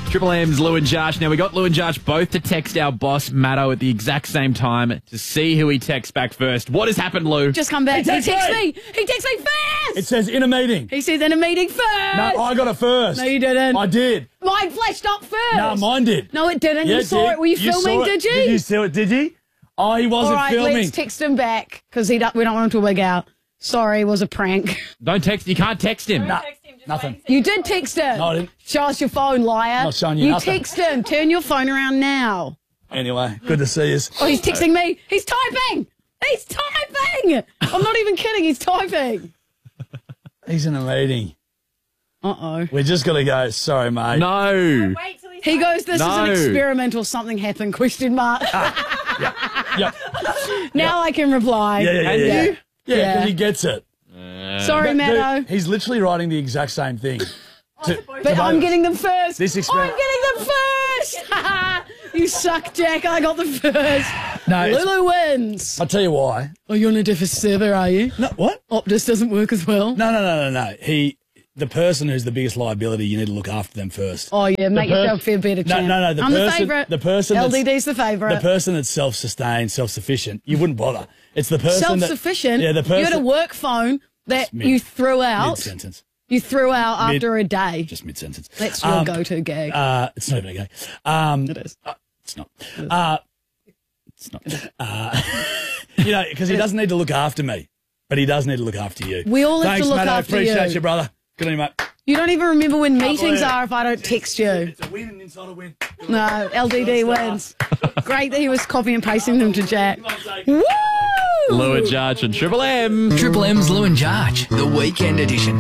Triple M's Lou and Josh. Now, we got Lou and Josh both to text our boss, Matto, at the exact same time to see who he texts back first. What has happened, Lou? Just come back. He texts me. He texts me first. It says in a meeting. He says in a meeting first. No, I got it first. No, you didn't. I did. Mine flashed up first. No, mine did. No, it didn't. Yeah, you saw it. Were you filming, did you? Did you see it? Did you? Oh, he wasn't All right, filming. let's text him back because we don't want him to wig out. Sorry, it was a prank. Don't text. You can't text him. Nah, nothing. You did text him. No, I didn't. Show us your phone, liar. Not showing you nothing. text him. Turn your phone around now. Anyway, good to see you. Oh, he's texting me. He's typing. He's typing. I'm not even kidding. He's typing. He's in a meeting. Uh-oh. We're just going to go, sorry, mate. No. He goes, this is No. an experiment or something happened, question mark. Yep. Now I can reply. Yeah. And you? Yeah, Yeah. because he gets it. Sorry, Matto. Dude, he's literally writing the exact same thing. But I'm getting them first. This experiment- I'm getting them first. You suck, Jack. I got them first. No, Lulu wins. I'll tell you why. Oh, you're on a different server, are you? No, what? Optus doesn't work as well. No. The person who's the biggest liability, you need to look after them first. Oh, yeah, make yourself feel better, champ. No. I'm the favourite. The person LDD's the favourite. The person that's self-sustained, self-sufficient, you wouldn't bother. It's the person Self-sufficient? Yeah, the person. You had a work phone that you threw out. Mid-sentence. You threw out after a day. Just mid-sentence. That's your go-to gag. It's not even a gag. It is. It's not. It's not. You know, because he doesn't need to look after me, but he does need to look after you. We all have Thanks, to look Matto. after you. Appreciate you, brother. Good on you, mate. You don't even remember when meetings are if I don't text you. It's a win and inside a win. No, LDD wins. Great that he was copy and pasting them to Jack. Woo! Lou and Josh and Triple M. Triple M's Lou and Josh, the weekend edition.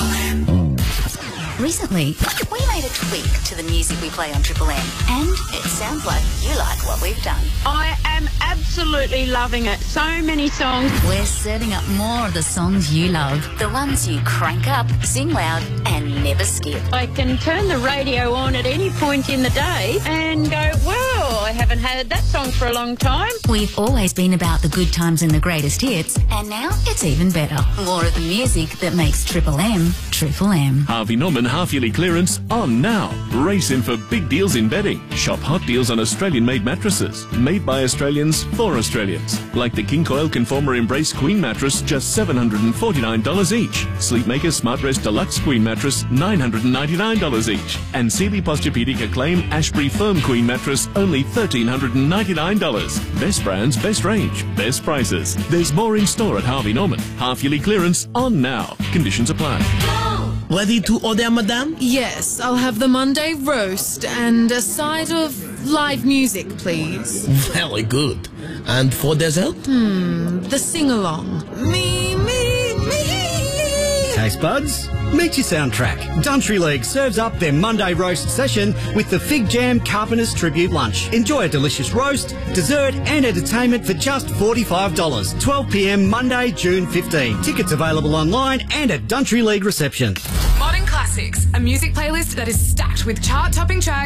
Recently, we made a tweak to the music we play on Triple M, and it sounds like you like what we've done. I am absolutely loving it. So many songs. We're serving up more of the songs you love, the ones you crank up, sing loud, and never skip. I can turn the radio on at any point in the day and go, well, I haven't heard that song for a long time. We've always been about the good times and the greatest hits, and now it's even better. More of the music that makes Triple M, Triple M. Harvey Norman half-yearly clearance on now. Race in for big deals in bedding. Shop hot deals on Australian-made mattresses. Made by Australians for Australians. Like the King Coil Conformer Embrace Queen mattress, just $749 each. Sleepmaker Smart Rest Deluxe Queen mattress, $999 each. And Sealy Posturepedic Acclaim Ashbury Firm Queen mattress, only $1,399. Best brands, best range, best prices. There's more in store at Harvey Norman. Half-yearly clearance on now. Conditions apply. Ready to order, madame? Yes, I'll have the Monday roast and a side of live music, please. Very good. And for dessert? The sing-along. Me, me, me. Taste buds, meet your soundtrack. Duntry League serves up their Monday roast session with the Fig Jam Carpenters Tribute Lunch. Enjoy a delicious roast, dessert and entertainment for just $45. 12 p.m. Monday, June 15. Tickets available online and at Duntry League reception. Modern Classics, a music playlist that is stacked with chart-topping tracks